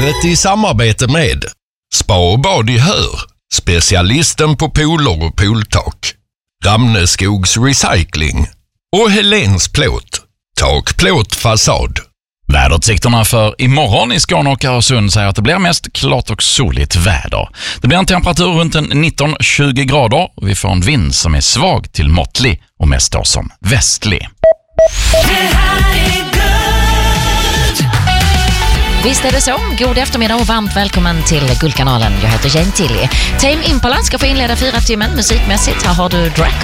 vädret i samarbete med Spa och bad i Hör, specialisten på pooler och pooltak, Ramneskogs Recycling och Helens Plåt, tak, plåt, fasad. Väderutsikterna för imorgon i Skåne och Öresund säger att det blir mest klart och soligt väder. Det blir en temperatur runt 19-20 grader och vi får en vind som är svag till måttlig och mest då som västlig. Visst är det så. God eftermiddag och varmt välkommen till Guldkanalen. Jag heter Jane Tilly. Tame Impala ska få inleda 4 timmen musikmässigt. Här har du Draco.